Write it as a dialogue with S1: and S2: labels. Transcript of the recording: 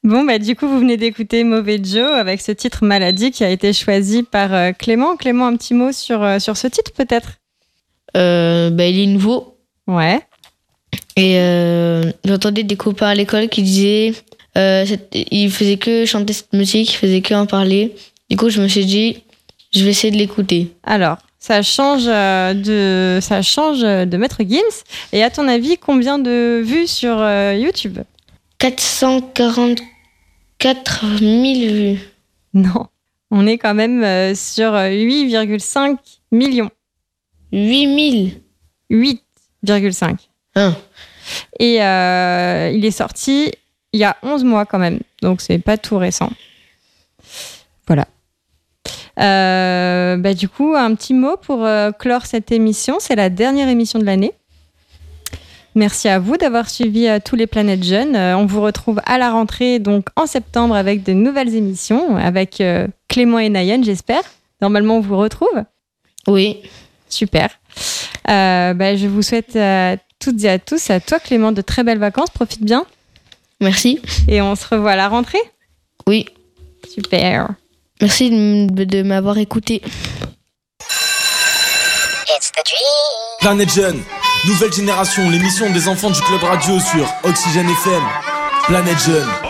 S1: Bon, bah du coup, vous venez d'écouter Mauvais Joe avec ce titre Maladie qui a été choisi par Clément. Clément, un petit mot sur ce titre peut-être?
S2: Il est nouveau.
S1: Ouais.
S2: Et j'entendais des copains à l'école qui disaient ils faisaient que chanter cette musique, ils faisaient que en parler. Du coup, je me suis dit, je vais essayer de l'écouter.
S1: Alors, ça change de Maître Gims. Et à ton avis, combien de vues sur YouTube?
S2: 444 000 vues.
S1: Non, on est quand même sur 8,5 millions.
S2: 8 000.
S1: 8,5.
S2: Hein.
S1: Et il est sorti il y a 11 mois quand même, donc c'est pas tout récent. Voilà. Du coup, un petit mot pour clore cette émission. C'est la dernière émission de l'année. Merci à vous d'avoir suivi tous les Planètes Jeunes. On vous retrouve à la rentrée, donc en septembre, avec de nouvelles émissions, avec Clément et Nayen, j'espère. Normalement, on vous retrouve.
S2: Oui.
S1: Super. Je vous souhaite à toutes et à tous, à toi Clément, de très belles vacances. Profite bien.
S2: Merci.
S1: Et on se revoit à la rentrée.
S2: Oui.
S1: Super.
S2: Merci de m'avoir écouté.
S3: Planète Jeune, nouvelle génération, l'émission des enfants du club radio sur Oxygène FM. Planète Jeune.